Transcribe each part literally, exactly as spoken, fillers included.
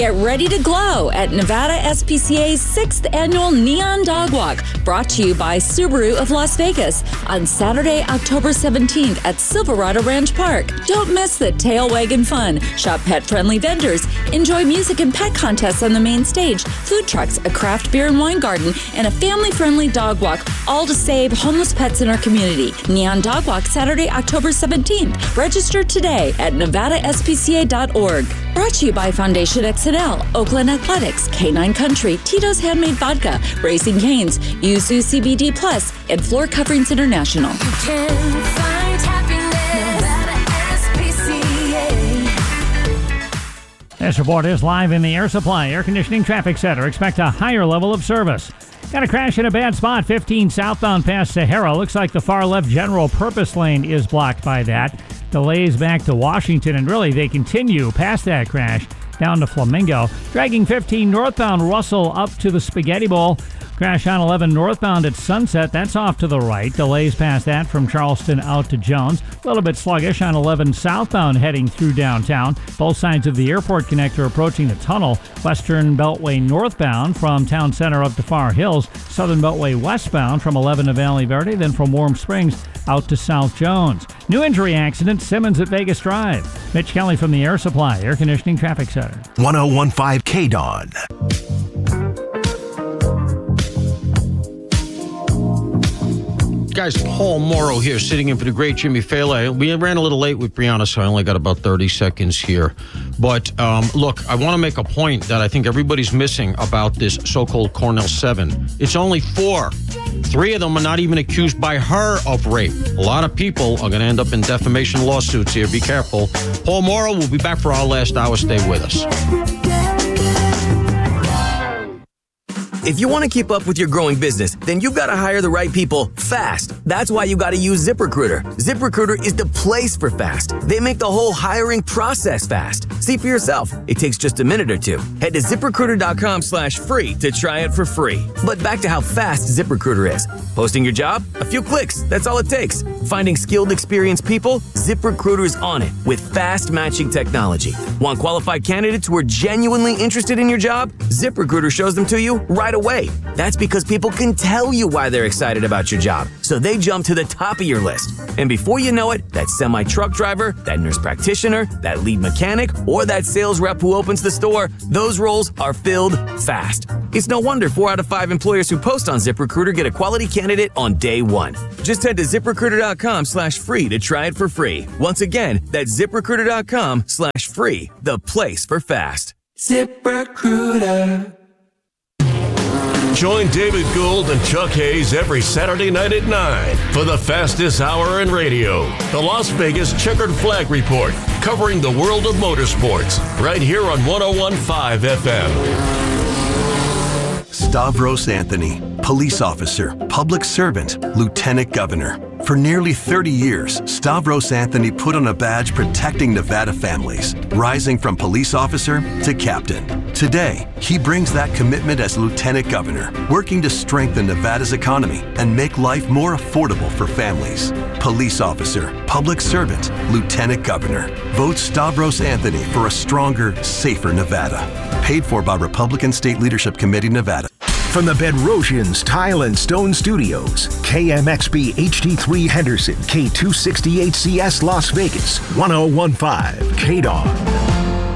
Get ready to glow at Nevada S P C A's sixth Annual Neon Dog Walk, brought to you by Subaru of Las Vegas on Saturday, October seventeenth at Silverado Ranch Park. Don't miss the tail wagging fun. Shop pet-friendly vendors. Enjoy music and pet contests on the main stage, food trucks, a craft beer and wine garden, and a family-friendly dog walk, all to save homeless pets in our community. Neon Dog Walk, Saturday, October seventeenth. Register today at nevada s p c a dot org. Brought to you by Foundation X N L, Oakland Athletics, K nine Country, Tito's Handmade Vodka, Racing Canes, Yuzu C B D Plus, and Floor Coverings International. You can find happiness at S P C A. This report is live in the Air Supply Air Conditioning Traffic Center. Expect a higher level of service. Got a crash in a bad spot, fifteen southbound past Sahara. Looks like the far left general purpose lane is blocked by that. Delays back to Washington, and really they continue past that crash down to Flamingo. Dragging fifteen northbound Russell up to the Spaghetti Bowl. Crash on eleven northbound at Sunset. That's off to the right. Delays past that from Charleston out to Jones. A little bit sluggish on eleven southbound heading through downtown. Both sides of the airport connector approaching the tunnel. Western Beltway northbound from Town Center up to Far Hills. Southern Beltway westbound from eleven to Valley Verde. Then from Warm Springs out to South Jones. New injury accident, Simmons at Vegas Drive. Mitch Kelly from the Air Supply Air Conditioning Traffic Center. one oh one point five K D O N. Guys, Paul Morrow here, sitting in for the great Jimmy Fairley. We ran a little late with Brianna, so I only got about thirty seconds here. But um, look, I want to make a point that I think everybody's missing about this so-called Cornell seven. It's only four. Three of them are not even accused by her of rape. A lot of people are going to end up in defamation lawsuits here. Be careful. Paul Morrow will be back for our last hour. Stay with us. If you want to keep up with your growing business, then you've got to hire the right people fast. That's why you got to use ZipRecruiter. ZipRecruiter is the place for fast. They make the whole hiring process fast. See for yourself. It takes just a minute or two. Head to ZipRecruiter.com slash free to try it for free. But back to how fast ZipRecruiter is. Posting your job? A few clicks. That's all it takes. Finding skilled, experienced people? ZipRecruiter is on it with fast matching technology. Want qualified candidates who are genuinely interested in your job? ZipRecruiter shows them to you right away. That's because people can tell you why they're excited about your job, so they jump to the top of your list. And before you know it, that semi-truck driver, that nurse practitioner, that lead mechanic, or that sales rep who opens the store, those roles are filled fast. It's no wonder four out of five employers who post on ZipRecruiter get a quality candidate on day one. Just head to ZipRecruiter.com slash free to try it for free. Once again, that's ZipRecruiter.com slash free, the place for fast. ZipRecruiter. Join David Gould and Chuck Hayes every Saturday night at nine for the fastest hour in radio, the Las Vegas Checkered Flag Report, covering the world of motorsports, right here on one oh one point five F M. Stavros Anthony, police officer, public servant, lieutenant governor. For nearly thirty years, Stavros Anthony put on a badge protecting Nevada families, rising from police officer to captain. Today, he brings that commitment as lieutenant governor, working to strengthen Nevada's economy and make life more affordable for families. Police officer, public servant, lieutenant governor. Vote Stavros Anthony for a stronger, safer Nevada. Paid for by Republican State Leadership Committee, Nevada. From the Bedrosians Tile and Stone Studios, K M X B H D three Henderson, K two sixty-eight C S Las Vegas, one oh one point five K D O N.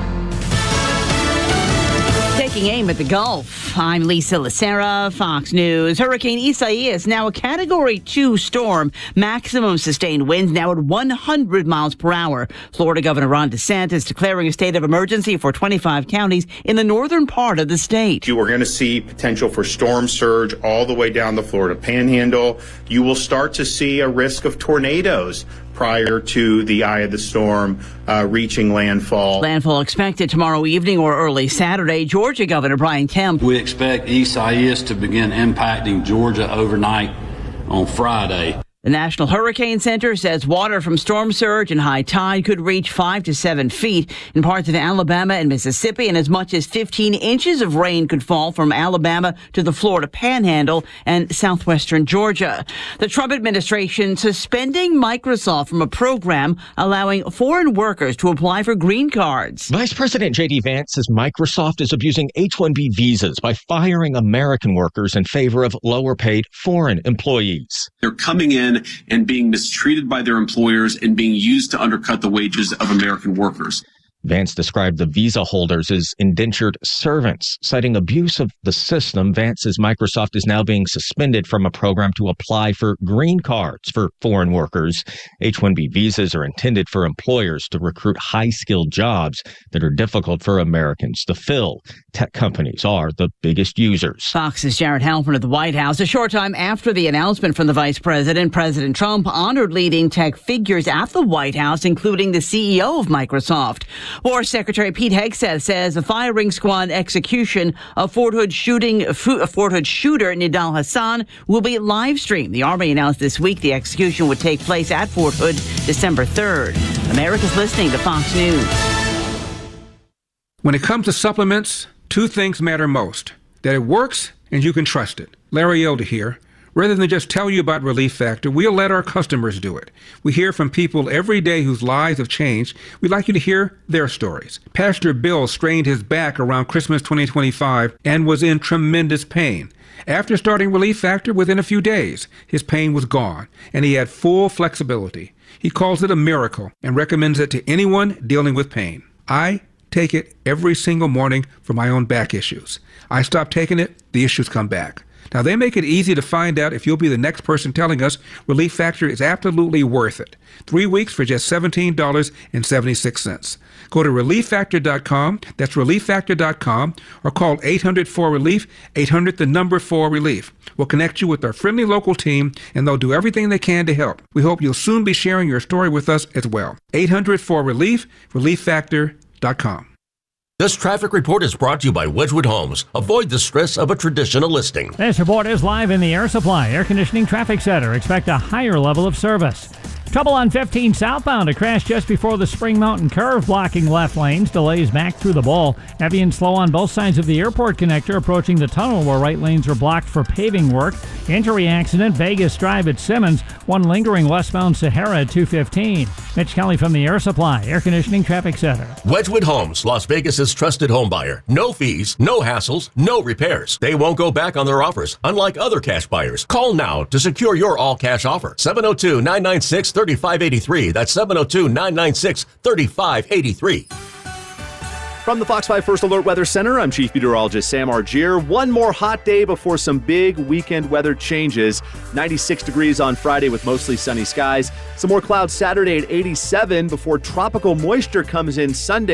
Taking aim at the Gulf, I'm Lisa Lacera, Fox News. Hurricane Isaias, now a Category two storm. Maximum sustained winds now at one hundred miles per hour. Florida Governor Ron DeSantis declaring a state of emergency for twenty-five counties in the northern part of the state. You are going to see potential for storm surge all the way down the Florida Panhandle. You will start to see a risk of tornadoes prior to the eye of the storm uh, reaching landfall. Landfall expected tomorrow evening or early Saturday. Georgia Governor Brian Kemp. We expect Isaias to begin impacting Georgia overnight on Friday. The National Hurricane Center says water from storm surge and high tide could reach five to seven feet in parts of Alabama and Mississippi, and as much as fifteen inches of rain could fall from Alabama to the Florida Panhandle and southwestern Georgia. The Trump administration suspending Microsoft from a program allowing foreign workers to apply for green cards. Vice President J D Vance says Microsoft is abusing H one B visas by firing American workers in favor of lower-paid foreign employees. They're coming in and being mistreated by their employers and being used to undercut the wages of American workers. Vance described the visa holders as indentured servants. Citing abuse of the system, Vance says Microsoft is now being suspended from a program to apply for green cards for foreign workers. H one B visas are intended for employers to recruit high-skilled jobs that are difficult for Americans to fill. Tech companies are the biggest users. Fox's Jared Halpern at the White House. A short time after the announcement from the vice president, President Trump honored leading tech figures at the White House, including the C E O of Microsoft. War Secretary Pete Hegseth says the firing squad execution of Fort Hood shooting Fort Hood shooter Nidal Hassan will be live streamed. The Army announced this week the execution would take place at Fort Hood December third. America's listening to Fox News. When it comes to supplements, two things matter most: that it works and you can trust it. Larry Elder here. Rather than just tell you about Relief Factor, we'll let our customers do it. We hear from people every day whose lives have changed. We'd like you to hear their stories. Pastor Bill strained his back around Christmas twenty twenty-five and was in tremendous pain. After starting Relief Factor, within a few days, his pain was gone, and he had full flexibility. He calls it a miracle and recommends it to anyone dealing with pain. I take it every single morning for my own back issues. I stop taking it, the issues come back. Now, they make it easy to find out if you'll be the next person telling us Relief Factor is absolutely worth it. Three weeks for just seventeen dollars and seventy-six cents. Go to relief factor dot com, that's relief factor dot com, or call eight hundred four relief, eight hundred the number four relief. We'll connect you with our friendly local team, and they'll do everything they can to help. We hope you'll soon be sharing your story with us as well. eight hundred four relief, relief factor dot com. This traffic report is brought to you by Wedgwood Homes. Avoid the stress of a traditional listing. This report is live in the Air Supply Air Conditioning Traffic Center. Expect a higher level of service. Trouble on fifteen southbound. A crash just before the Spring Mountain curve blocking left lanes. Delays back through the bowl. Heavy and slow on both sides of the airport connector approaching the tunnel where right lanes are blocked for paving work. Injury accident Vegas Drive at Simmons. One lingering westbound Sahara at two fifteen. Mitch Kelly from the Air Supply Air Conditioning Traffic Center. Wedgwood Homes, Las Vegas's trusted home buyer. No fees, no hassles, no repairs. They won't go back on their offers, unlike other cash buyers. Call now to secure your all-cash offer. seven oh two, nine nine six, three five eight three. That's seven oh two, nine nine six, three five eight three. From the Fox five First Alert Weather Center, I'm Chief Meteorologist Sam Argier. One more hot day before some big weekend weather changes. ninety-six degrees on Friday with mostly sunny skies. Some more clouds Saturday at eighty-seven before tropical moisture comes in Sunday.